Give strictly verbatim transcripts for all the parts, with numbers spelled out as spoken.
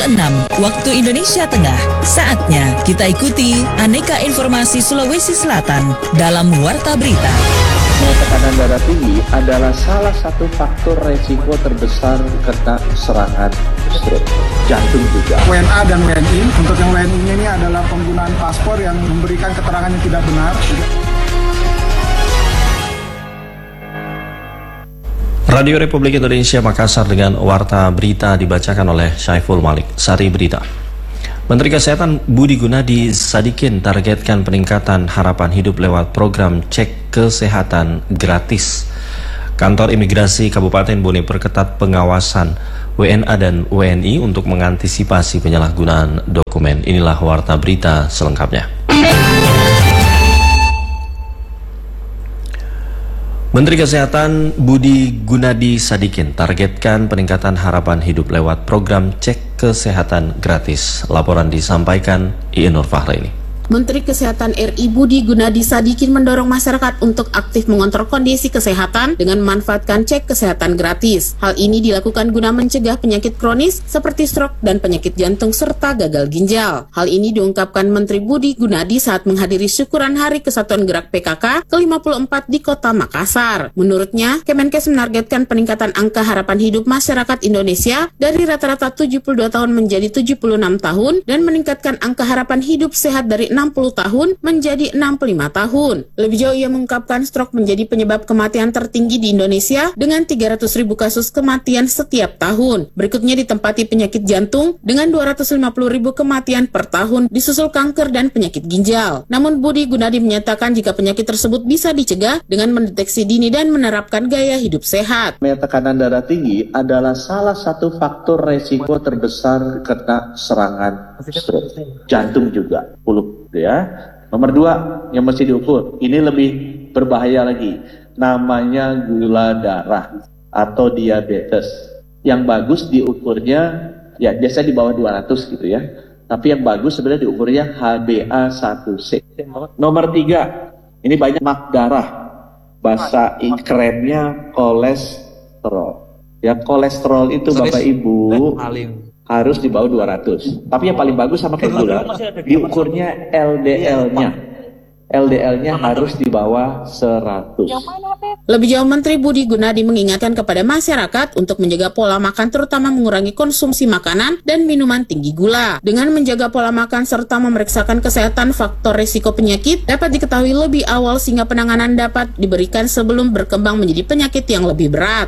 enam waktu Indonesia Tengah. Saatnya kita ikuti aneka informasi Sulawesi Selatan dalam Warta Berita. Tekanan darah tinggi adalah salah satu faktor resiko terbesar kena serangan stroke, jantung juga. W N A dan W N I, untuk yang W N I ini adalah penggunaan paspor yang memberikan keterangan yang tidak benar. Radio Republik Indonesia Makassar dengan Warta Berita dibacakan oleh Syaiful Malik. Sari Berita. Menteri Kesehatan Budi Gunadi Sadikin targetkan peningkatan harapan hidup lewat program cek kesehatan gratis. Kantor Imigrasi Kabupaten Bone perketat pengawasan W N A dan W N I untuk mengantisipasi penyalahgunaan dokumen. Inilah Warta Berita selengkapnya. Menteri Kesehatan Budi Gunadi Sadikin targetkan peningkatan harapan hidup lewat program cek kesehatan gratis. Laporan disampaikan Iin Nur Fahraini. Menteri Kesehatan R I Budi Gunadi Sadikin mendorong masyarakat untuk aktif mengontrol kondisi kesehatan dengan memanfaatkan cek kesehatan gratis. Hal ini dilakukan guna mencegah penyakit kronis seperti stroke dan penyakit jantung serta gagal ginjal. Hal ini diungkapkan Menteri Budi Gunadi saat menghadiri syukuran Hari Kesatuan Gerak P K K ke lima puluh empat di Kota Makassar. Menurutnya, Kemenkes menargetkan peningkatan angka harapan hidup masyarakat Indonesia dari rata-rata tujuh puluh dua tahun menjadi tujuh puluh enam tahun dan meningkatkan angka harapan hidup sehat dari enam puluh tahun menjadi enam puluh lima tahun. Lebih jauh ia mengungkapkan stroke menjadi penyebab kematian tertinggi di Indonesia dengan tiga ratus ribu kasus kematian setiap tahun. Berikutnya ditempati penyakit jantung dengan dua ratus lima puluh ribu kematian per tahun disusul kanker dan penyakit ginjal. Namun Budi Gunadi menyatakan jika penyakit tersebut bisa dicegah dengan mendeteksi dini dan menerapkan gaya hidup sehat. Tekanan darah tinggi adalah salah satu faktor resiko terbesar kena serangan stroke, jantung juga, puluh ya. Nomor dua yang mesti diukur, ini lebih berbahaya lagi, namanya gula darah atau diabetes. Yang bagus diukurnya ya biasa di bawah dua ratus gitu ya. Tapi yang bagus sebenarnya diukurnya H b A satu C. Nomor tiga, ini banyak mak darah, bahasa kerennya kolesterol. Ya kolesterol itu Bapak Ibu harus di bawah dua ratus. Tapi yang paling bagus sama kayak gula, diukurnya L D L-nya. L D L-nya harus di bawah seratus. Lebih jauh Menteri Budi Gunadi mengingatkan kepada masyarakat untuk menjaga pola makan terutama mengurangi konsumsi makanan dan minuman tinggi gula. Dengan menjaga pola makan serta memeriksakan kesehatan faktor risiko penyakit dapat diketahui lebih awal sehingga penanganan dapat diberikan sebelum berkembang menjadi penyakit yang lebih berat.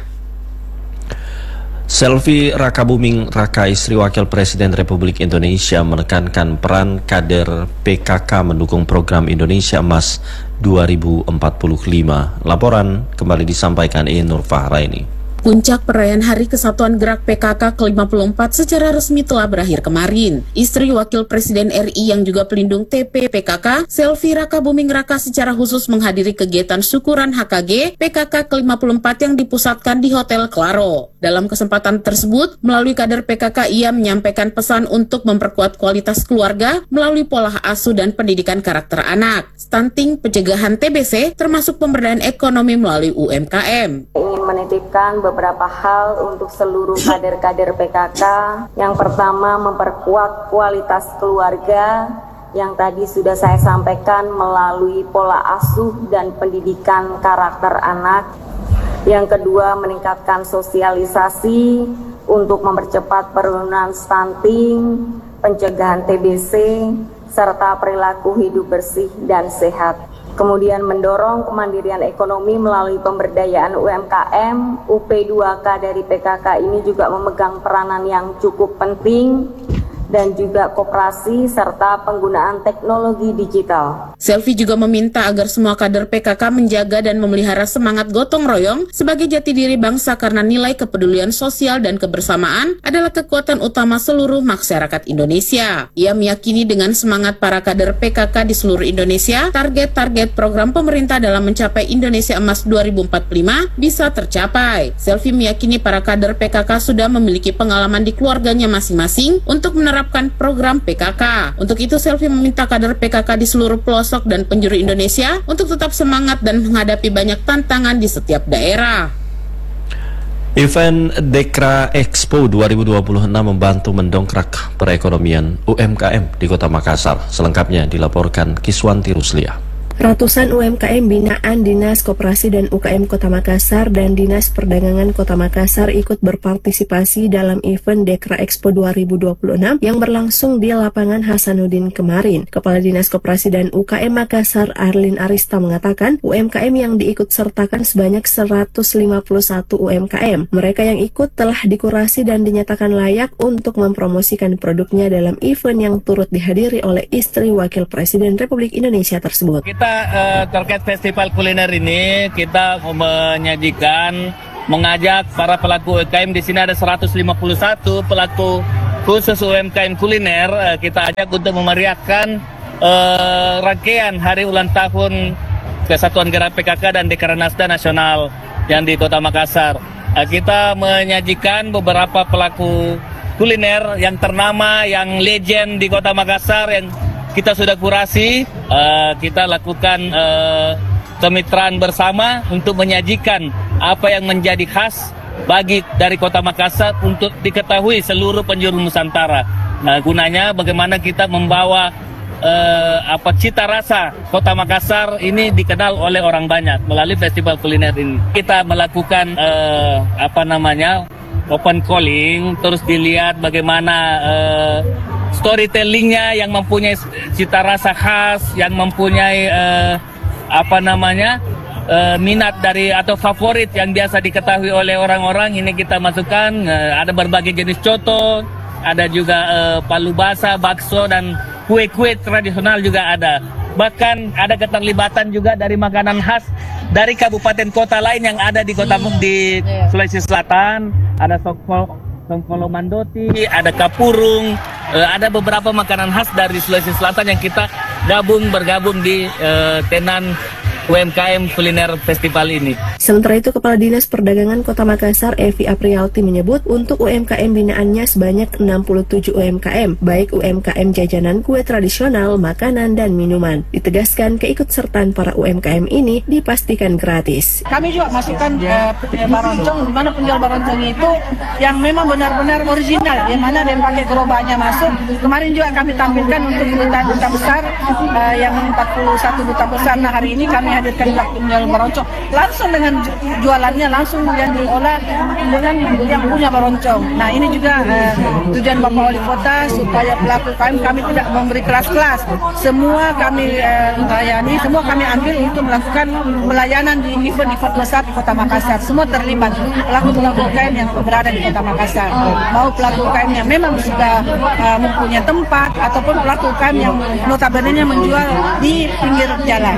Selvi Rakabuming Raka, istri Wakil Presiden Republik Indonesia, menekankan peran kader P K K mendukung program Indonesia Emas dua ribu empat puluh lima. Laporan kembali disampaikan Iin Nur Fahraini. Puncak perayaan Hari Kesatuan Gerak P K K ke lima puluh empat secara resmi telah berakhir kemarin. Istri Wakil Presiden R I yang juga pelindung T P P K K, Selvi Rakabuming Raka secara khusus menghadiri kegiatan syukuran H K G P K K ke lima puluh empat yang dipusatkan di Hotel Claro. Dalam kesempatan tersebut, melalui kader P K K ia menyampaikan pesan untuk memperkuat kualitas keluarga melalui pola asuh dan pendidikan karakter anak, stunting, pencegahan T B C, termasuk pemberdayaan ekonomi melalui U M K M. Ingin menitipkan beberapa hal untuk seluruh kader-kader P K K. Yang pertama, memperkuat kualitas keluarga yang tadi sudah saya sampaikan melalui pola asuh dan pendidikan karakter anak. Yang kedua, meningkatkan sosialisasi untuk mempercepat penurunan stunting, pencegahan T B C, serta perilaku hidup bersih dan sehat. Kemudian mendorong kemandirian ekonomi melalui pemberdayaan U M K M. U P dua K dari P K K ini juga memegang peranan yang cukup penting dan juga koperasi serta penggunaan teknologi digital. Selvi juga meminta agar semua kader P K K menjaga dan memelihara semangat gotong royong sebagai jati diri bangsa karena nilai kepedulian sosial dan kebersamaan adalah kekuatan utama seluruh masyarakat Indonesia. Ia meyakini dengan semangat para kader P K K di seluruh Indonesia, target-target program pemerintah dalam mencapai Indonesia Emas dua ribu empat puluh lima bisa tercapai. Selvi meyakini para kader P K K sudah memiliki pengalaman di keluarganya masing-masing untuk menerapkan program P K K. Untuk itu, Selvi meminta kader P K K di seluruh pelosok dan penjuru Indonesia untuk tetap semangat dan menghadapi banyak tantangan di setiap daerah. Event Dekra Expo dua ribu dua puluh enam membantu mendongkrak perekonomian U M K M di Kota Makassar. Selengkapnya dilaporkan Kiswanti Ruslia. Ratusan U M K M binaan Dinas Koperasi dan U K M Kota Makassar dan Dinas Perdagangan Kota Makassar ikut berpartisipasi dalam event Dekra Expo dua ribu dua puluh enam yang berlangsung di lapangan Hasanuddin kemarin. Kepala Dinas Koperasi dan U K M Makassar Arlin Arista mengatakan U M K M yang diikut sertakan sebanyak seratus lima puluh satu U M K M. Mereka yang ikut telah dikurasi dan dinyatakan layak untuk mempromosikan produknya dalam event yang turut dihadiri oleh istri Wakil Presiden Republik Indonesia tersebut. Kita uh, terkait festival kuliner ini, kita menyajikan, mengajak para pelaku U M K M. Di sini ada seratus lima puluh satu pelaku khusus U M K M kuliner. Uh, kita ajak untuk memeriahkan uh, rangkaian hari ulang tahun Kesatuan Gerak P K K dan Dekranasda Nasional yang di Kota Makassar. Uh, kita menyajikan beberapa pelaku kuliner yang ternama, yang legend di Kota Makassar, yang kita sudah kurasi. Uh, kita lakukan uh, kemitraan bersama untuk menyajikan apa yang menjadi khas bagi dari Kota Makassar untuk diketahui seluruh penjuru Nusantara. Nah, gunanya bagaimana kita membawa uh, apa cita rasa Kota Makassar ini dikenal oleh orang banyak melalui festival kuliner ini. Kita melakukan uh, apa namanya open calling, terus dilihat bagaimana uh, storytellingnya yang mempunyai cita rasa khas, yang mempunyai uh, apa namanya uh, minat dari atau favorit yang biasa diketahui oleh orang-orang. Ini kita masukkan. Uh, ada berbagai jenis coto, ada juga uh, palu basah, bakso, dan kue-kue tradisional juga ada. Bahkan ada keterlibatan juga dari makanan khas dari kabupaten kota lain yang ada di kota di Sulawesi Selatan. Ada songkol, songkolo mandoti, ada kapurung, uh, ada beberapa makanan khas dari Sulawesi Selatan yang kita gabung bergabung di uh, tenan U M K M Kuliner Festival ini. Sementara itu, Kepala Dinas Perdagangan Kota Makassar Evi Aprialti menyebut untuk U M K M binaannya sebanyak enam puluh tujuh U M K M, baik U M K M jajanan kue tradisional, makanan, dan minuman. Ditegaskan keikutsertaan para U M K M ini dipastikan gratis. Kami juga masukkan uh, baroncong, di mana penjual baroncong itu yang memang benar-benar original, yang mana yang pakai gerobaknya masuk. Kemarin juga kami tampilkan untuk duta-duta besar uh, yang empat puluh satu duta besar. Nah, hari ini kami hadirkan penjual baroncong langsung dengan jualannya langsung yang diolah dengan yang punya baroncong. Nah, ini juga uh, tujuan Bapak Wali Kota supaya pelaku U M K M kami tidak memberi kelas-kelas. Semua kami uh, layani, semua kami ambil untuk melakukan pelayanan di event-event besar di Kota Makassar. Semua terlibat pelaku-pelaku U M K M yang berada di Kota Makassar. Mau pelaku U M K M yang memang sudah uh, mempunyai tempat ataupun pelaku U M K M yang notabene-nya menjual di pinggir jalan.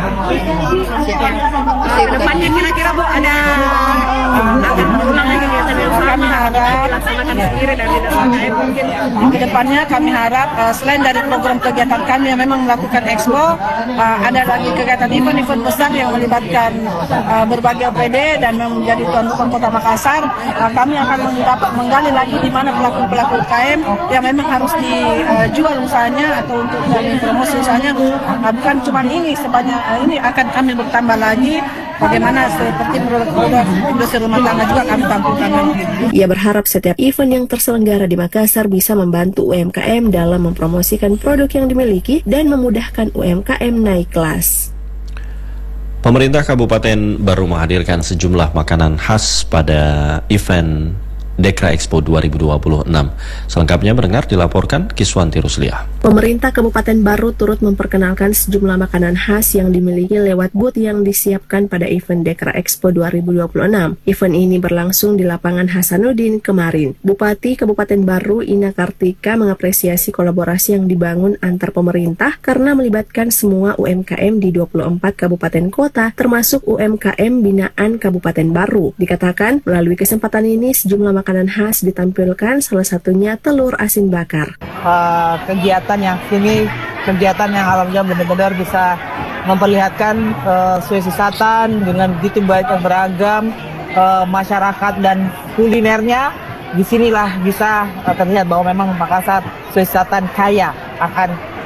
Kedepannya kira-kira Bu ada akan berulang lagi kegiatan yang sama, kami harap laksanakan sendiri dan tidak sampai mungkin kedepannya kami harap uh, selain dari program kegiatan kami yang memang melakukan expo, uh, ada lagi kegiatan event-event besar yang melibatkan uh, berbagai O P D dan menjadi tuan rumah Kota Makassar. Uh, kami akan mendapat menggali lagi di mana pelaku-pelaku U M K M yang memang harus dijual uh, usahanya atau untuk dari promosi usahanya. Uh, bukan cuma ini, sebanyak uh, ini akan kami bertambah lagi. Bagaimana seperti produk-produk industri rumah tangga juga kami tampilkan. Ia berharap setiap event yang terselenggara di Makassar bisa membantu U M K M dalam mempromosikan produk yang dimiliki dan memudahkan U M K M naik kelas. Pemerintah Kabupaten baru menghadirkan sejumlah makanan khas pada event Dekra Expo dua ribu dua puluh enam. Selengkapnya mendengar dilaporkan Kiswanti Ruslia. Pemerintah Kabupaten Baru turut memperkenalkan sejumlah makanan khas yang dimiliki lewat booth yang disiapkan pada event Dekra Expo dua ribu dua puluh enam. Event ini berlangsung di lapangan Hasanuddin kemarin. Bupati Kabupaten Baru Ina Kartika mengapresiasi kolaborasi yang dibangun antar pemerintah karena melibatkan semua U M K M di dua puluh empat kabupaten kota termasuk U M K M binaan Kabupaten Baru. Dikatakan melalui kesempatan ini sejumlah makanan khas ditampilkan, salah satunya telur asin bakar. Uh, kegiatan yang ini kegiatan yang alhamdulillah benar-benar bisa memperlihatkan uh, Sulawesi Selatan dengan begitu banyak beragam uh, masyarakat dan kulinernya. Disinilah bisa uh, terlihat bahwa memang Makassar Sulawesi Selatan kaya akan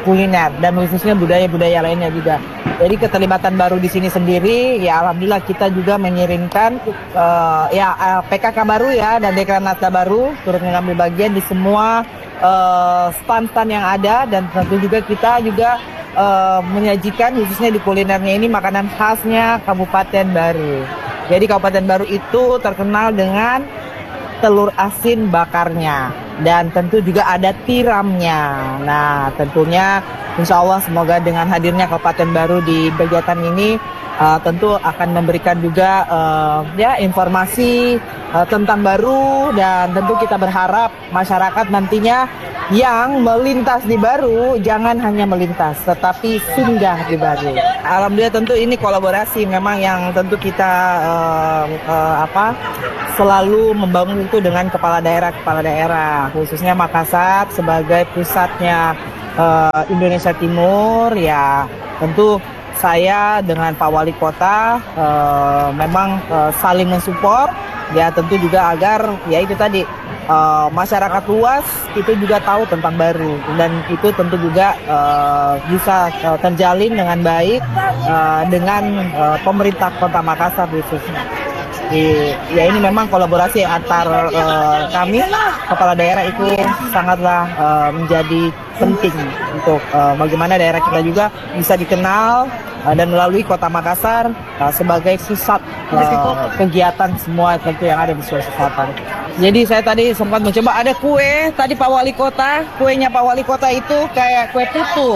kuliner dan khususnya budaya-budaya lainnya juga. Jadi keterlibatan baru di sini sendiri, ya alhamdulillah kita juga mengirimkan uh, ya uh, P K K baru ya dan Dekranasda baru turut mengambil bagian di semua uh, stand-stand yang ada, dan tentu juga kita juga uh, menyajikan khususnya di kulinernya ini makanan khasnya Kabupaten Baru. Jadi Kabupaten Baru itu terkenal dengan telur asin bakarnya dan tentu juga ada tiramnya. Nah tentunya insya Allah semoga dengan hadirnya Kabupaten Baru di kegiatan ini uh, tentu akan memberikan juga uh, ya informasi uh, tentang Baru, dan tentu kita berharap masyarakat nantinya yang melintas di Baru jangan hanya melintas tetapi singgah di Baru. Alhamdulillah tentu ini kolaborasi memang yang tentu kita uh, uh, apa selalu membangun itu dengan kepala daerah kepala daerah khususnya Makassar sebagai pusatnya uh, Indonesia Timur. Ya tentu saya dengan Pak Wali Kota uh, memang uh, saling mensupport ya, tentu juga agar ya itu tadi uh, masyarakat luas itu juga tahu tentang Baru, dan itu tentu juga uh, bisa uh, terjalin dengan baik uh, dengan uh, pemerintah Kota Makassar khususnya. Di, ya ini memang kolaborasi antar uh, kami kepala daerah itu sangatlah uh, menjadi penting untuk uh, bagaimana daerah kita juga bisa dikenal uh, dan melalui Kota Makassar uh, sebagai pusat uh, kegiatan semua tentu yang ada di Sulawesi Selatan. Jadi saya tadi sempat mencoba ada kue tadi Pak Wali Kota, kuenya Pak Wali Kota itu kayak kue putu,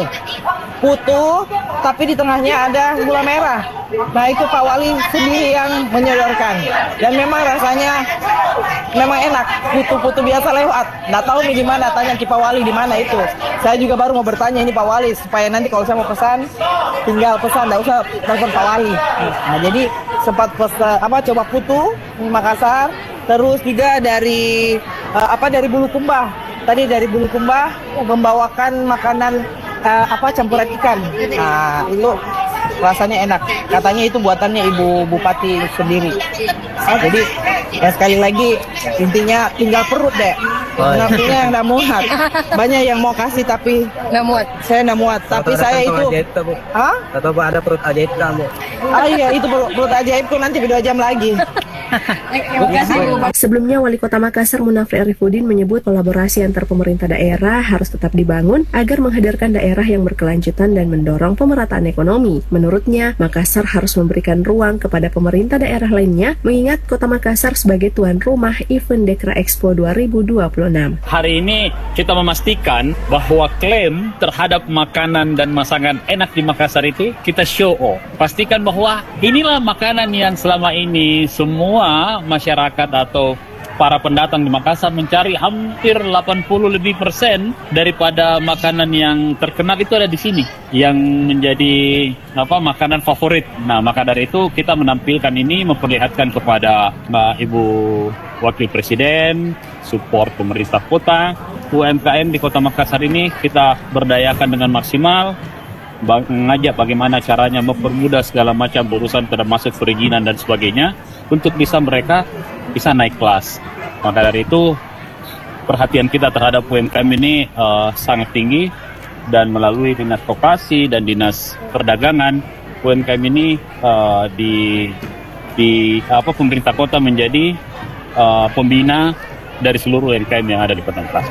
putu tapi di tengahnya ada gula merah. Nah itu Pak Wali sendiri yang menyodorkan dan memang rasanya memang enak, putu-putu biasa lewat. Nggak tahu nih di mana, tanya Ki Pak Wali di mana itu. Saya juga baru mau bertanya ini Pak Wali supaya nanti kalau saya mau pesan tinggal pesan, nggak usah telepon Pak Wali. Nah jadi sempat pesan apa coba putu di Makassar, terus juga dari uh, apa dari Bulukumba. Tadi dari Bulukumba membawakan makanan uh, apa campuran ikan. Nah itu rasanya enak. Katanya itu buatannya Ibu Bupati sendiri. Jadi ya sekali lagi intinya tinggal perut deh. Nafsunya yang nggak muat. Banyak yang mau kasih tapi nggak muat. Saya nggak muat. Tapi saya itu. Hah? Atau ada perut ajaib kamu? Ah iya itu perut, perut ajaibku nanti dua jam lagi. Sebelumnya, Wali Kota Makassar Munafri Arifudin menyebut kolaborasi antar pemerintah daerah harus tetap dibangun agar menghadirkan daerah yang berkelanjutan dan mendorong pemerataan ekonomi. Menurutnya, Makassar harus memberikan ruang kepada pemerintah daerah lainnya, mengingat Kota Makassar sebagai tuan rumah event Dekra Expo dua ribu dua puluh enam. Hari ini kita memastikan bahwa klaim terhadap makanan dan masakan enak di Makassar itu kita show off. Pastikan bahwa inilah makanan yang selama ini semua masyarakat atau para pendatang di Makassar mencari. Hampir delapan puluh lebih persen daripada makanan yang terkenal itu ada di sini yang menjadi apa makanan favorit. Nah, maka dari itu kita menampilkan ini, memperlihatkan kepada Mbak Ibu Wakil Presiden, support pemerintah kota, U M K M di Kota Makassar ini kita berdayakan dengan maksimal, mengajak bagaimana caranya mempermudah segala macam urusan termasuk perizinan dan sebagainya untuk bisa mereka bisa naik kelas. Maka dari itu perhatian kita terhadap U M K M ini uh, sangat tinggi, dan melalui Dinas Koperasi dan Dinas Perdagangan U M K M ini uh, di di apa pemerintah kota menjadi uh, pembina dari seluruh U M K M yang ada di Kota Makassar.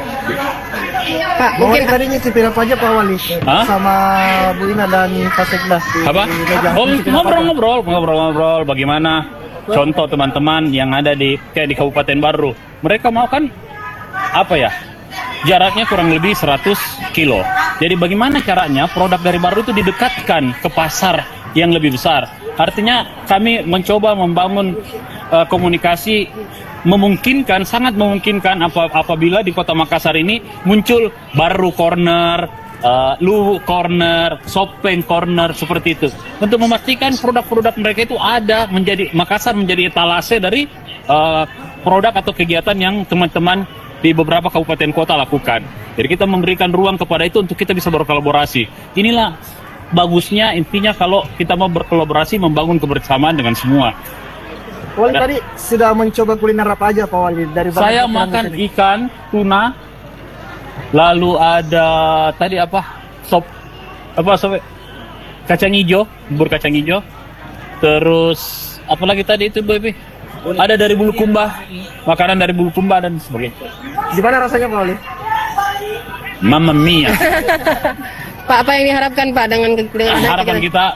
Pak, mungkin tadi nyicipin apa aja Pak Wali? Hah? Sama Bu Ina dan Pak Sekda. Apa? Oh, ngobrol-ngobrol, ngobrol-ngobrol bagaimana contoh teman-teman yang ada di kayak di Kabupaten Baru. Mereka mau kan apa ya? Jaraknya kurang lebih seratus kilo. Jadi bagaimana caranya produk dari Baru itu didekatkan ke pasar yang lebih besar. Artinya kami mencoba membangun uh, komunikasi, memungkinkan, sangat memungkinkan ap apabila di Kota Makassar ini muncul Baru Corner, uh, Luwu Corner, Sopeng Corner, seperti itu. Untuk memastikan produk-produk mereka itu ada, menjadi Makassar menjadi etalase dari uh, produk atau kegiatan yang teman-teman di beberapa kabupaten kota lakukan. Jadi kita memberikan ruang kepada itu untuk kita bisa berkolaborasi. Inilah bagusnya, intinya kalau kita mau berkolaborasi, membangun kebersamaan dengan semua. Wali Dan, tadi sudah mencoba kuliner apa aja Pak Wali? Dari saya makan ikan, tuna, lalu ada tadi apa sop apa sop kacang hijau, bubur kacang hijau. Terus apalagi tadi itu baby? Ada dari Bulukumba, makanan dari Bulukumba dan sebagainya. Gimana rasanya Pak Wali? Mamma mia. Pak, apa yang diharapkan Pak dengan dengan harapan kita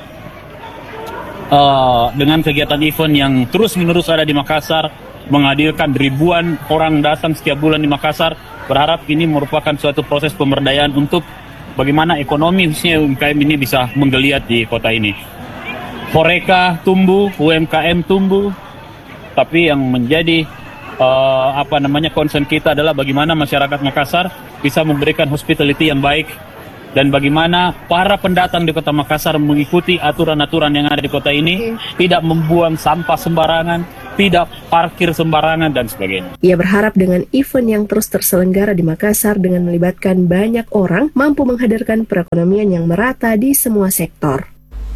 uh, dengan kegiatan event yang terus-menerus ada di Makassar, menghadirkan ribuan orang datang setiap bulan di Makassar, berharap ini merupakan suatu proses pemberdayaan untuk bagaimana ekonomi khususnya U M K M ini bisa menggeliat di kota ini. Horeca tumbuh, U M K M tumbuh, tapi yang menjadi uh, apa namanya concern kita adalah bagaimana masyarakat Makassar bisa memberikan hospitality yang baik dan bagaimana para pendatang di kota Makassar mengikuti aturan-aturan yang ada di kota ini, tidak membuang sampah sembarangan, tidak parkir sembarangan dan sebagainya. Ia berharap dengan event yang terus terselenggara di Makassar dengan melibatkan banyak orang mampu menghadirkan perekonomian yang merata di semua sektor.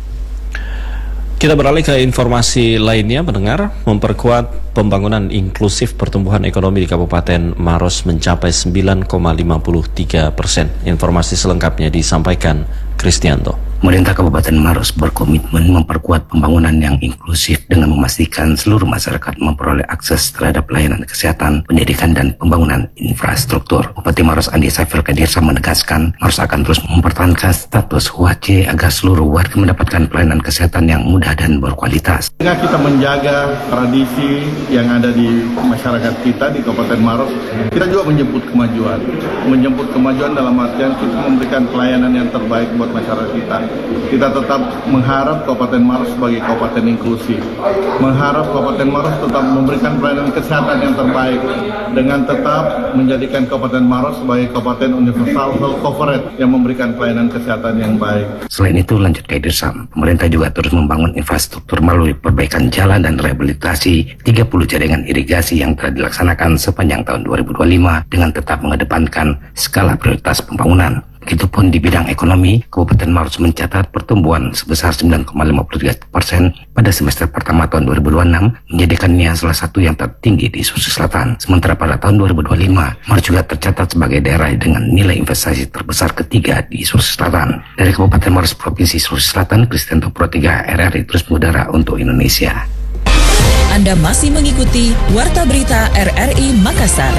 Kita beralih ke informasi lainnya, mendengar memperkuat pembangunan inklusif pertumbuhan ekonomi di Kabupaten Maros mencapai sembilan koma lima tiga persen. Informasi selengkapnya disampaikan Kristianto. Pemerintah Kabupaten Maros berkomitmen memperkuat pembangunan yang inklusif dengan memastikan seluruh masyarakat memperoleh akses terhadap layanan kesehatan, pendidikan, dan pembangunan infrastruktur. Bupati Maros Andi Saiful Kadirsa menegaskan Maros akan terus mempertahankan status W A C agar seluruh warga mendapatkan pelayanan kesehatan yang mudah dan berkualitas. Dengan kita menjaga tradisi yang ada di masyarakat kita di Kabupaten Maros, kita juga menjemput kemajuan. Menjemput kemajuan dalam artian kita memberikan pelayanan yang terbaik buat masyarakat kita. Kita tetap mengharap Kabupaten Maros sebagai kabupaten inklusif. Mengharap Kabupaten Maros tetap memberikan pelayanan kesehatan yang terbaik dengan tetap menjadikan Kabupaten Maros sebagai kabupaten universal health coverage yang memberikan pelayanan kesehatan yang baik. Selain itu, lanjut Kadirsa, pemerintah juga terus membangun infrastruktur melalui perbaikan jalan dan rehabilitasi tiga puluh jaringan irigasi yang telah dilaksanakan sepanjang tahun dua ribu dua puluh lima dengan tetap mengedepankan skala prioritas pembangunan. Begitupun di bidang ekonomi, Kabupaten Maros mencatat pertumbuhan sebesar sembilan koma lima tiga persen pada semester pertama tahun dua ribu dua puluh enam, menjadikannya salah satu yang tertinggi di Sulawesi Selatan. Sementara pada tahun dua ribu dua puluh lima, Maros juga tercatat sebagai daerah dengan nilai investasi terbesar ketiga di Sulawesi Selatan. Dari Kabupaten Maros, Provinsi Sulawesi Selatan, Kristianto Pro tiga R R I terus mengudara untuk Indonesia. Anda masih mengikuti Warta Berita R R I Makassar.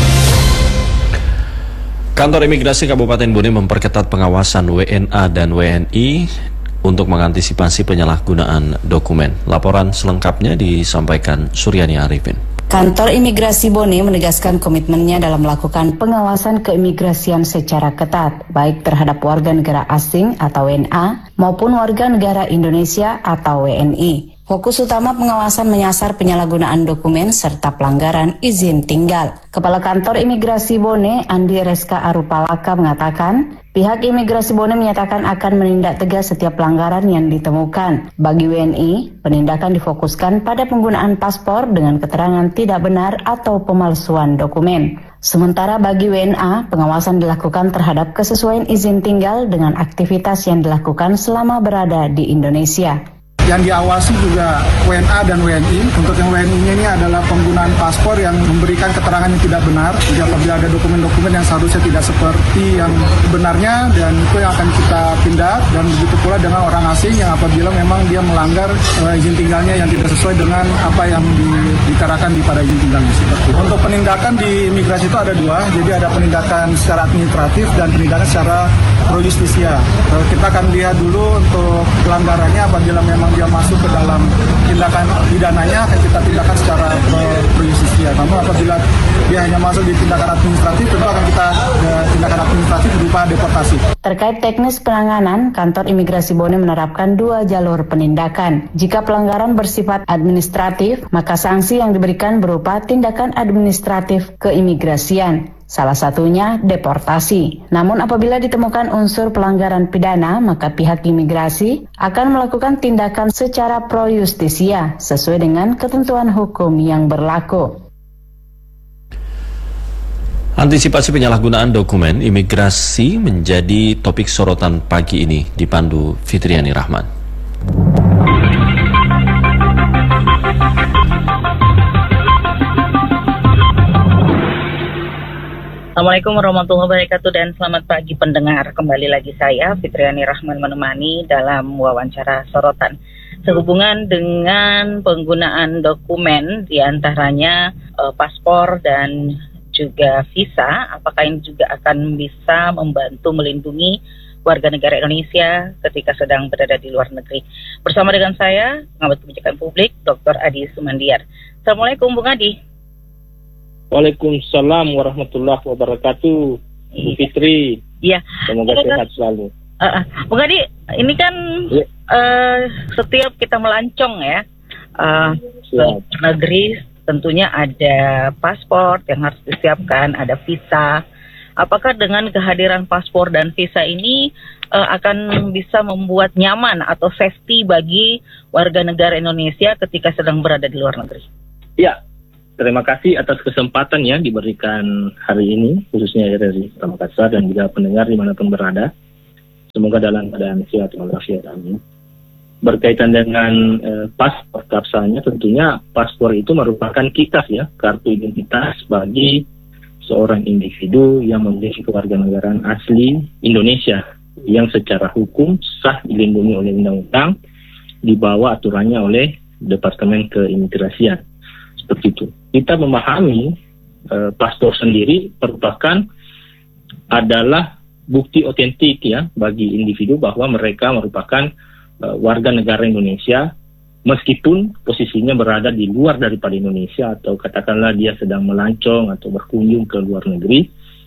Kantor Imigrasi Kabupaten Bone memperketat pengawasan W N A dan W N I untuk mengantisipasi penyalahgunaan dokumen. Laporan selengkapnya disampaikan Suryani Arifin. Kantor Imigrasi Bone menegaskan komitmennya dalam melakukan pengawasan keimigrasian secara ketat, baik terhadap warga negara asing atau W N A maupun warga negara Indonesia atau W N I. Fokus utama pengawasan menyasar penyalahgunaan dokumen serta pelanggaran izin tinggal. Kepala Kantor Imigrasi Bone, Andi Reska Arupalaka mengatakan, pihak Imigrasi Bone menyatakan akan menindak tegas setiap pelanggaran yang ditemukan. Bagi W N I, penindakan difokuskan pada penggunaan paspor dengan keterangan tidak benar atau pemalsuan dokumen. Sementara bagi W N A, pengawasan dilakukan terhadap kesesuaian izin tinggal dengan aktivitas yang dilakukan selama berada di Indonesia. Yang diawasi juga W N A dan W N I. Untuk yang W N I-nya ini adalah penggunaan paspor yang memberikan keterangan yang tidak benar. Jadi apabila ada dokumen-dokumen yang seharusnya tidak seperti yang benarnya, dan itu yang akan kita tindak. Dan begitu pula dengan orang asing yang apabila memang dia melanggar uh, izin tinggalnya yang tidak sesuai dengan apa yang diterakan di pada izin tinggalnya. Seperti itu. Untuk penindakan di imigrasi itu ada dua. Jadi ada penindakan secara administratif dan penindakan secara pro justisia. Uh, kita akan lihat dulu untuk pelanggarannya apabila memang dia masuk ke dalam tindakan pidananya, akan kita tindakan secara pro justisia. Namun apabila dia hanya masuk di tindakan administratif, tentu akan kita eh, tindakan administratif berupa deportasi. Terkait teknis penanganan, Kantor Imigrasi Bone menerapkan dua jalur penindakan. Jika pelanggaran bersifat administratif, maka sanksi yang diberikan berupa tindakan administratif keimigrasian. Salah satunya deportasi. Namun apabila ditemukan unsur pelanggaran pidana, maka pihak imigrasi akan melakukan tindakan secara pro justisia sesuai dengan ketentuan hukum yang berlaku. Antisipasi penyalahgunaan dokumen imigrasi menjadi topik sorotan pagi ini, dipandu Fitriani Rahman. Assalamualaikum warahmatullahi wabarakatuh dan selamat pagi pendengar. Kembali lagi saya Fitriani Rahman menemani dalam wawancara sorotan sehubungan dengan penggunaan dokumen diantaranya uh, paspor dan juga visa. Apakah ini juga akan bisa membantu melindungi warga negara Indonesia ketika sedang berada di luar negeri? Bersama dengan saya, pengamat kebijakan publik, Doktor Adi Sumandiar. Assalamualaikum Bung Adi. Waalaikumsalam warahmatullahi wabarakatuh, Bu Fitri. Iya. Semoga Semoga sehat selalu. Uh, uh, Bung Adi, ini kan ya. uh, setiap kita melancong ya uh, ke negeri, tentunya ada paspor yang harus disiapkan, ada visa. Apakah dengan kehadiran paspor dan visa ini uh, akan bisa membuat nyaman atau safety bagi warga negara Indonesia ketika sedang berada di luar negeri? Ya. Terima kasih atas kesempatan yang diberikan hari ini, khususnya dari Kota Makassar dan juga pendengar dimanapun berada. Semoga dalam keadaan sehat walafiat, amin. Berkaitan dengan eh, paspor, kapsalnya tentunya paspor itu merupakan kitas ya, kartu identitas bagi seorang individu yang memiliki kewarganegaraan asli Indonesia yang secara hukum sah dilindungi oleh undang-undang, di bawah aturannya oleh Departemen Keimigrasian. Seperti itu. Kita memahami uh, paspor sendiri merupakan adalah bukti otentik ya bagi individu bahwa mereka merupakan uh, warga negara Indonesia meskipun posisinya berada di luar daripada Indonesia atau katakanlah dia sedang melancong atau berkunjung ke luar negeri,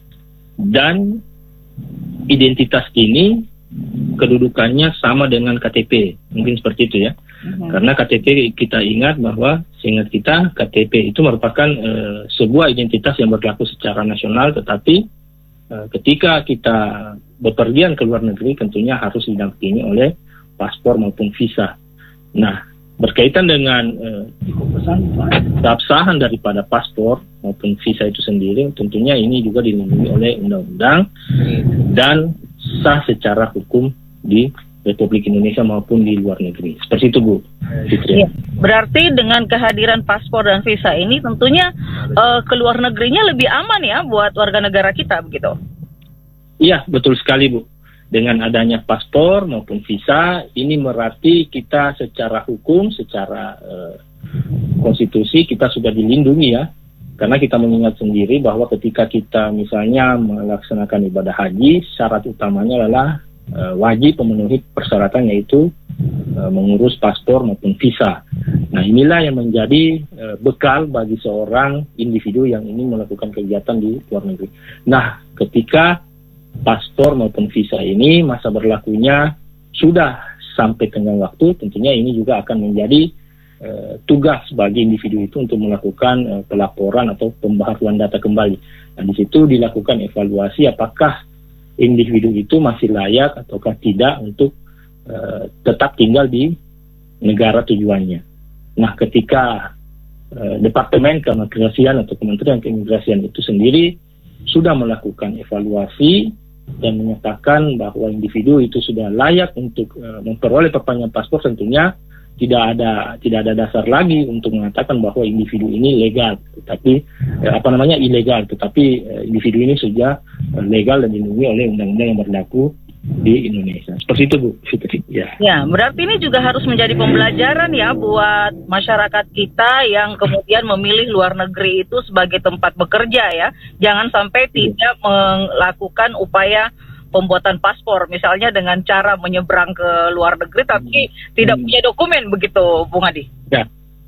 dan identitas ini kedudukannya sama dengan K T P, mungkin seperti itu ya. Hmm. Karena K T P kita ingat bahwa seingat kita K T P itu merupakan uh, sebuah identitas yang berlaku secara nasional, tetapi uh, ketika kita bepergian ke luar negeri tentunya harus didampingi oleh paspor maupun visa. Nah, berkaitan dengan uh, keabsahan daripada paspor maupun visa itu sendiri, tentunya ini juga dilindungi oleh undang-undang dan sah secara hukum di Republik Indonesia maupun di luar negeri. Seperti itu, Bu Fitri. Ya, berarti dengan kehadiran paspor dan visa ini tentunya uh, ke luar negerinya lebih aman ya buat warga negara kita, begitu? Iya, betul sekali, Bu. Dengan adanya paspor maupun visa, ini berarti kita secara hukum, secara uh, konstitusi kita sudah dilindungi ya. Karena kita mengingat sendiri bahwa ketika kita misalnya melaksanakan ibadah haji, syarat utamanya adalah Uh, wajib memenuhi persyaratan, yaitu uh, mengurus paspor maupun visa. Nah, inilah yang menjadi uh, bekal bagi seorang individu yang ingin melakukan kegiatan di luar negeri. Nah, ketika paspor maupun visa ini masa berlakunya sudah sampai tenggang waktu, tentunya ini juga akan menjadi uh, tugas bagi individu itu untuk melakukan uh, pelaporan atau pembaharuan data kembali. Nah, di situ dilakukan evaluasi apakah individu itu masih layak ataukah tidak untuk uh, tetap tinggal di negara tujuannya. Nah, ketika uh, Departemen Keimigrasian atau Kementerian Keimigrasian itu sendiri sudah melakukan evaluasi dan menyatakan bahwa individu itu sudah layak untuk uh, memperoleh perpanjangan paspor, tentunya tidak ada tidak ada dasar lagi untuk mengatakan bahwa individu ini legal, tetapi eh, apa namanya ilegal, tetapi eh, individu ini sudah eh, legal dan dilindungi oleh undang-undang yang berlaku di Indonesia. Seperti itu, Bu Fitri. Ya. Ya, berarti ini juga harus menjadi pembelajaran ya buat masyarakat kita yang kemudian memilih luar negeri itu sebagai tempat bekerja ya. Jangan sampai tidak melakukan upaya pembuatan paspor, misalnya dengan cara menyeberang ke luar negeri tapi hmm. tidak punya dokumen, begitu, Bung Adi? Ya,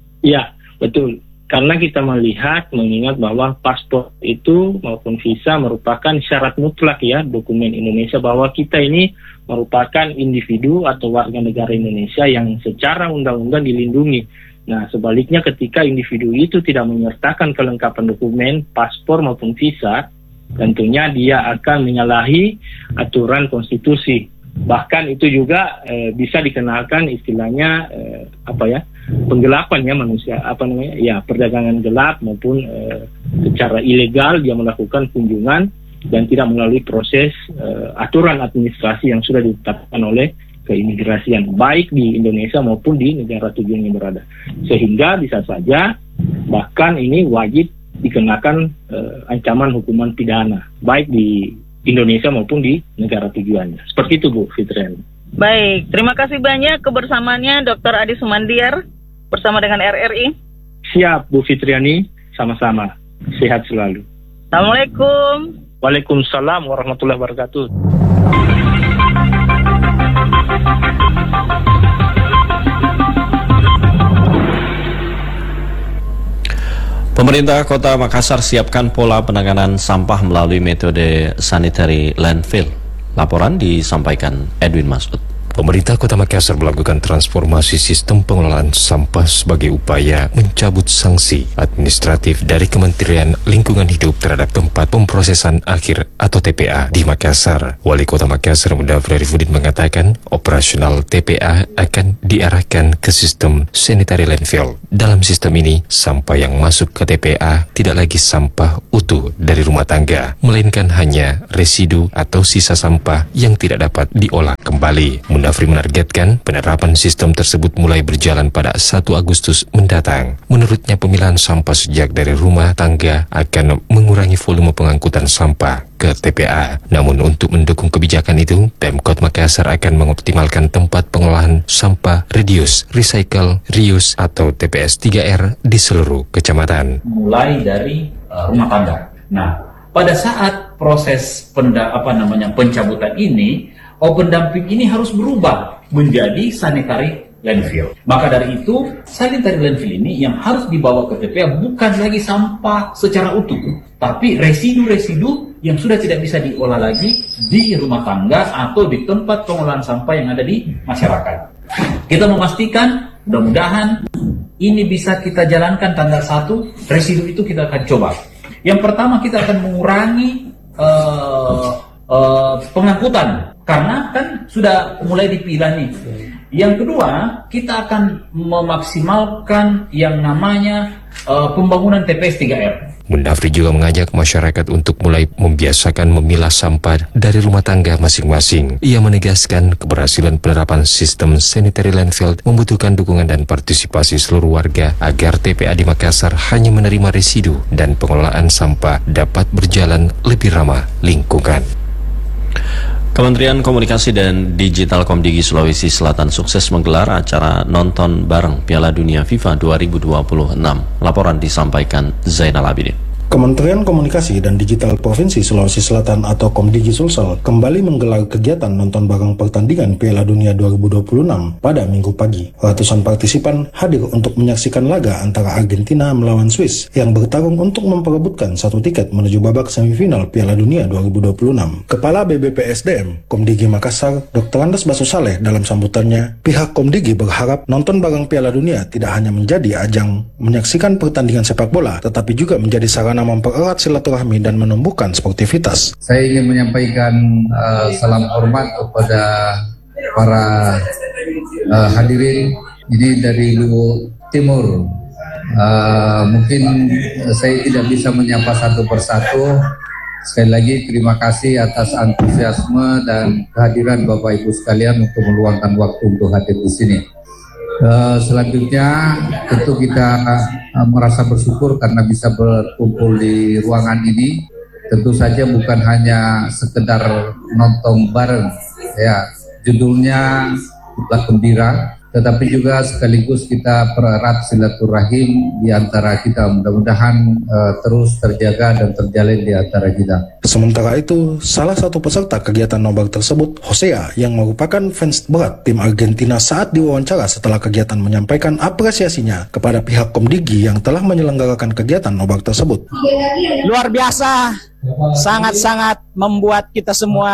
ya betul. Karena kita melihat, mengingat bahwa paspor itu maupun visa merupakan syarat mutlak ya dokumen Indonesia bahwa kita ini merupakan individu atau warga negara Indonesia yang secara undang-undang dilindungi. Nah, sebaliknya ketika individu itu tidak menyertakan kelengkapan dokumen, paspor maupun visa, tentunya dia akan menyalahi aturan konstitusi. Bahkan itu juga e, bisa dikenalkan istilahnya e, apa ya penggelapan ya manusia apa namanya ya perdagangan gelap maupun e, secara ilegal dia melakukan kunjungan dan tidak melalui proses e, aturan administrasi yang sudah ditetapkan oleh keimigrasian baik di Indonesia maupun di negara tujuan yang berada, sehingga bisa saja bahkan ini wajib dikenakan uh, ancaman hukuman pidana, baik di Indonesia maupun di negara tujuannya. Seperti itu Bu Fitriani. Baik, terima kasih banyak kebersamaannya Doktor Adi Sumandiar bersama dengan R R I. Siap Bu Fitriani, sama-sama. Sehat selalu. Assalamualaikum. Waalaikumsalam warahmatullahi wabarakatuh. Pemerintah Kota Makassar siapkan pola penanganan sampah melalui metode sanitary landfill. Laporan disampaikan Edwin Masud. Pemerintah Kota Makassar melakukan transformasi sistem pengelolaan sampah sebagai upaya mencabut sanksi administratif dari Kementerian Lingkungan Hidup terhadap tempat pemprosesan akhir atau T P A di Makassar. Wali Kota Makassar Mudafir Arifudin mengatakan operasional T P A akan diarahkan ke sistem sanitary landfill. Dalam sistem ini, sampah yang masuk ke T P A tidak lagi sampah utuh dari rumah tangga, melainkan hanya residu atau sisa sampah yang tidak dapat diolah kembali. Mudafir menargetkan penerapan sistem tersebut mulai berjalan pada satu Agustus mendatang. Menurutnya pemilahan sampah sejak dari rumah tangga akan mengurangi volume pengangkutan sampah ke T P A. Namun untuk mendukung kebijakan itu, Pemkot Makassar akan mengoptimalkan tempat pengolahan sampah reduce, recycle, reuse atau T P S tiga R di seluruh kecamatan. Mulai dari uh, rumah tangga. Nah, pada saat proses penda, apa namanya pencabutan ini, open dumping ini harus berubah menjadi sanitary landfill. Maka dari itu, sanitary landfill ini yang harus dibawa ke T P A bukan lagi sampah secara utuh, tapi residu-residu yang sudah tidak bisa diolah lagi di rumah tangga atau di tempat pengolahan sampah yang ada di masyarakat. Kita memastikan, mudah-mudahan ini bisa kita jalankan tanggal satu, residu itu kita akan coba. Yang pertama, kita akan mengurangi uh, uh, pengangkutan, karena kan sudah mulai dipilah nih. Yang kedua, kita akan memaksimalkan yang namanya uh, pembangunan T P S tiga R. Mundafri juga mengajak masyarakat untuk mulai membiasakan memilah sampah dari rumah tangga masing-masing. Ia menegaskan keberhasilan penerapan sistem sanitary landfill membutuhkan dukungan dan partisipasi seluruh warga agar T P A di Makassar hanya menerima residu dan pengelolaan sampah dapat berjalan lebih ramah lingkungan. Kementerian Komunikasi dan Digital Komdigi Sulawesi Selatan sukses menggelar acara nonton bareng Piala Dunia FIFA dua ribu dua puluh enam. Laporan disampaikan Zainal Abidin. Kementerian Komunikasi dan Digital Provinsi Sulawesi Selatan atau Komdigi Sulsel kembali menggelar kegiatan nonton bareng pertandingan Piala Dunia dua ribu dua puluh enam pada Minggu pagi. Ratusan partisipan hadir untuk menyaksikan laga antara Argentina melawan Swiss yang bertarung untuk memperebutkan satu tiket menuju babak semifinal Piala Dunia dua ribu dua puluh enam. Kepala B B P S D M Komdigi Makassar, Doktor Andes Basu Saleh dalam sambutannya, pihak Komdigi berharap nonton bareng Piala Dunia tidak hanya menjadi ajang menyaksikan pertandingan sepak bola, tetapi juga menjadi sarana mempererat silaturahmi dan menumbuhkan sportivitas. Saya ingin menyampaikan uh, salam hormat kepada para uh, hadirin ini dari Luwu Timur. Uh, mungkin saya tidak bisa menyapa satu persatu. Sekali lagi terima kasih atas antusiasme dan kehadiran Bapak Ibu sekalian untuk meluangkan waktu untuk hadir di sini. Uh, selanjutnya tentu kita uh, merasa bersyukur karena bisa berkumpul di ruangan ini. Tentu saja bukan hanya sekedar nonton bareng, ya judulnya Bulan Gembira, tetapi juga sekaligus kita pererat silaturahim di antara kita. Mudah-mudahan uh, terus terjaga dan terjalin di antara kita. Sementara itu, salah satu peserta kegiatan nobar tersebut, Hosea, yang merupakan fans berat tim Argentina, saat diwawancara setelah kegiatan menyampaikan apresiasinya kepada pihak Komdigi yang telah menyelenggarakan kegiatan nobar tersebut. Luar biasa, sangat-sangat membuat kita semua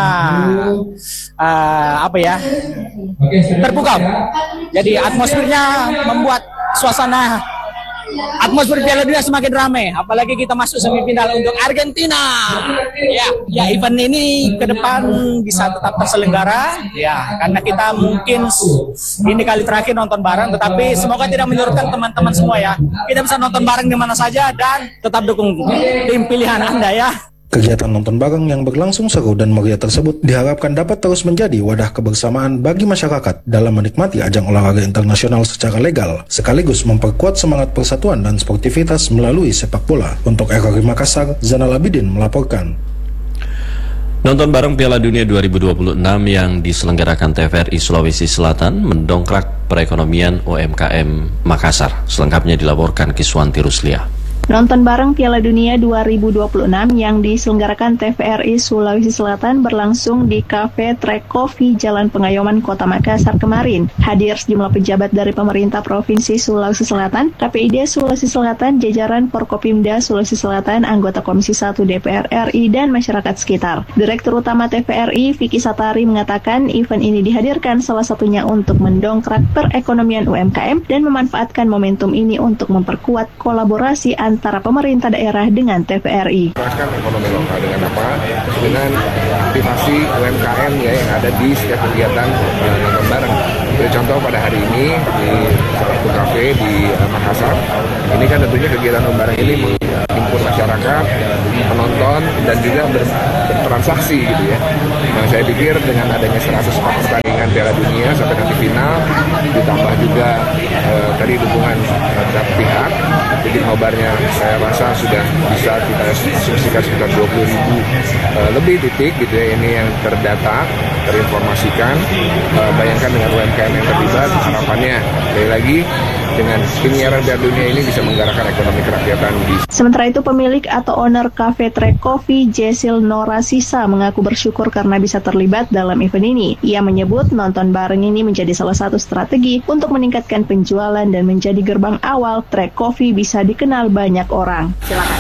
uh, apa ya terpukau. Jadi atmosfernya membuat suasana atmosfer Piala Dunia semakin ramai, apalagi kita masuk semifinal untuk Argentina. Ya, ya event ini ke depan bisa tetap terselenggara, ya karena kita mungkin ini kali terakhir nonton bareng, tetapi semoga tidak menyurutkan teman-teman semua ya. Kita bisa nonton bareng di mana saja dan tetap dukung tim pilihan Anda ya. Kegiatan nonton bareng yang berlangsung seru dan meriah tersebut diharapkan dapat terus menjadi wadah kebersamaan bagi masyarakat dalam menikmati ajang olahraga internasional secara legal, sekaligus memperkuat semangat persatuan dan sportivitas melalui sepak bola. Untuk R R I Makassar, Zainal Abidin melaporkan. Nonton bareng Piala Dunia dua ribu dua puluh enam yang diselenggarakan T V R I Sulawesi Selatan mendongkrak perekonomian U M K M Makassar. Selengkapnya dilaporkan Kiswanti Ruslia. Nonton bareng Piala Dunia dua ribu dua puluh enam yang diselenggarakan T V R I Sulawesi Selatan berlangsung di Cafe Trek Coffee Jalan Pengayoman Kota Makassar kemarin. Hadir sejumlah pejabat dari pemerintah Provinsi Sulawesi Selatan, K P I D Sulawesi Selatan, jajaran Forkopimda Sulawesi Selatan, anggota Komisi satu D P R R I, dan masyarakat sekitar. Direktur Utama T V R I, Vicky Satari, mengatakan event ini dihadirkan salah satunya untuk mendongkrak perekonomian U M K M dan memanfaatkan momentum ini untuk memperkuat kolaborasi antara pemerintah daerah dengan T V R I. Menggerakkan ekonomi lokal dengan apa? Dengan aktivasi U M K M ya yang ada di setiap kegiatan uh, nonton bareng. Jadi contoh pada hari ini di salah satu kafe di uh, Makassar, ini kan tentunya kegiatan nonton bareng ini menghimpun masyarakat, penonton dan juga ber, bertransaksi gitu ya. Nah saya pikir dengan adanya seratus pertandingan Piala Dunia sampai nanti final, ditambah juga uh, tadi dukungan terhadap pihak, jadi nobarnya saya rasa sudah bisa kita asumsikan sekitar dua puluh ribu uh, lebih titik gitu ya, ini yang terdata, terinformasikan. Uh, bayangkan dengan U M K M yang terlibat, harapannya sekali lagi dengan penyiaran Piala Dunia ini bisa menggerakkan ekonomi kerakyatan di. Sementara itu pemilik atau owner Cafe Trek Coffee, Jesil Norasisa, mengaku bersyukur karena bisa terlibat dalam event ini. Ia menyebut nonton bareng ini menjadi salah satu strategi untuk meningkatkan penjualan dan menjadi gerbang awal Trek Coffee bisa dikenal banyak orang. Silakan.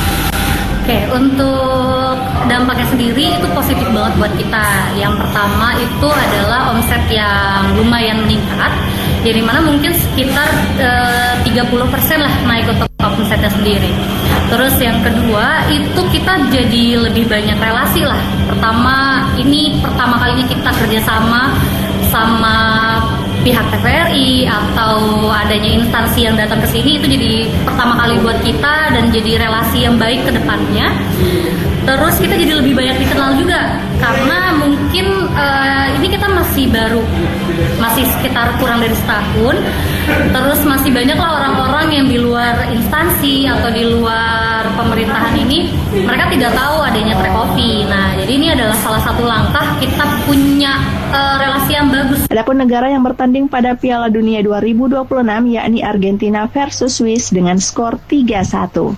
Oke, untuk dampaknya sendiri itu positif banget buat kita. Yang pertama itu adalah omset yang lumayan meningkat, jadi mana mungkin sekitar e, tiga puluh persen lah naik untuk omsetnya sendiri. Terus yang kedua itu kita jadi lebih banyak relasi lah. Pertama, ini pertama kalinya kita kerjasama sama pihak T V R I atau adanya instansi yang datang ke sini, itu jadi pertama kali buat kita dan jadi relasi yang baik ke depannya. Terus kita jadi lebih banyak dikenal juga karena mungkin uh, ini kita masih baru, masih sekitar kurang dari setahun. Terus masih banyak lah orang-orang yang di luar instansi atau di luar pemerintahan ini, mereka tidak tahu adanya Trek Coffee. Nah, jadi ini adalah salah satu langkah kita punya uh, relasi yang bagus. Adapun negara yang bertanding pada Piala Dunia dua ribu dua puluh enam yakni Argentina versus Swiss dengan skor tiga satu.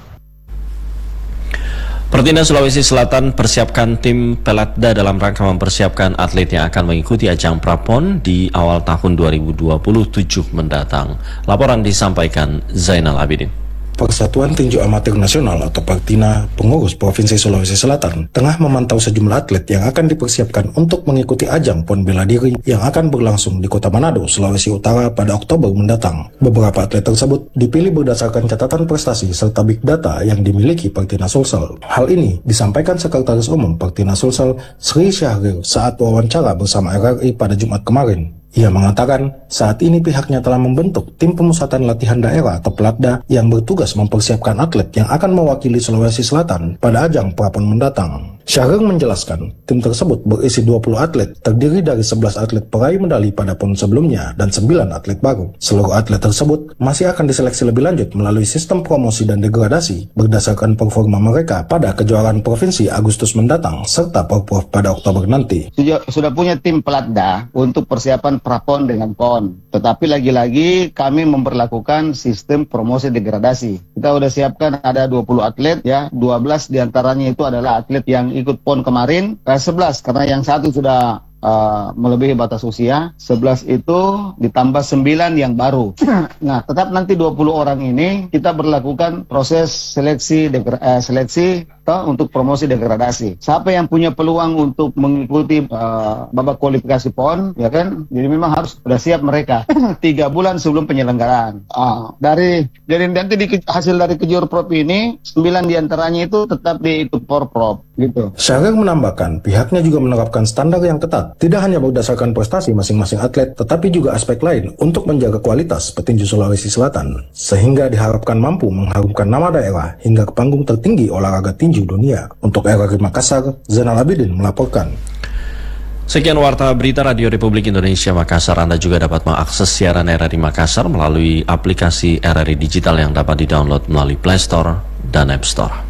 Pertindas Sulawesi Selatan persiapkan tim Pelatda dalam rangka mempersiapkan atlet yang akan mengikuti ajang Prapon di awal tahun dua ribu dua puluh tujuh mendatang. Laporan disampaikan Zainal Abidin. Persatuan Tinju Amatir Nasional atau Pertina pengurus Provinsi Sulawesi Selatan tengah memantau sejumlah atlet yang akan dipersiapkan untuk mengikuti ajang Pon Bela Diri yang akan berlangsung di Kota Manado, Sulawesi Utara pada Oktober mendatang. Beberapa atlet tersebut dipilih berdasarkan catatan prestasi serta big data yang dimiliki Pertina Sulsel. Hal ini disampaikan Sekretaris Umum Pertina Sulsel Sri Syahrir saat wawancara bersama R R I pada Jumat kemarin. Ia mengatakan saat ini pihaknya telah membentuk tim pemusatan latihan daerah atau Pelatda yang bertugas mempersiapkan atlet yang akan mewakili Sulawesi Selatan pada ajang Prapon mendatang. Syahrir menjelaskan, tim tersebut berisi dua puluh atlet, terdiri dari sebelas atlet peraih medali pada Pon sebelumnya dan sembilan atlet baru. Seluruh atlet tersebut masih akan diseleksi lebih lanjut melalui sistem promosi dan degradasi berdasarkan performa mereka pada kejuaraan provinsi Agustus mendatang serta Porprov pada Oktober nanti. Sudah, sudah punya tim Pelatda untuk persiapan Prapon dengan Pon, tetapi lagi-lagi kami memperlakukan sistem promosi degradasi. Kita sudah siapkan ada dua puluh atlet ya, dua belas diantaranya itu adalah atlet yang ikut Pon kemarin, eh, sebelas karena yang satu sudah uh, melebihi batas usia, sebelas itu ditambah sembilan yang baru. Nah, tetap nanti dua puluh orang ini kita berlakukan proses seleksi degra- eh, seleksi toh, untuk promosi degradasi. Siapa yang punya peluang untuk mengikuti uh, babak kualifikasi Pon, ya kan? Jadi memang harus sudah siap mereka tiga bulan sebelum penyelenggaraan. Uh, dari jadi nanti di hasil dari Kejurprov ini sembilan diantaranya itu tetap diikut Porprov gitu. Syahrir menambahkan pihaknya juga menerapkan standar yang ketat, tidak hanya berdasarkan prestasi masing-masing atlet, tetapi juga aspek lain untuk menjaga kualitas petinju Sulawesi Selatan, sehingga diharapkan mampu mengharumkan nama daerah hingga ke panggung tertinggi olahraga tinju tinju dunia. Untuk R R I Makassar, Zainal Abidin melaporkan. Sekian Warta Berita Radio Republik Indonesia Makassar. Anda juga dapat mengakses siaran R R I Makassar melalui aplikasi R R I Digital yang dapat didownload melalui Play Store dan App Store.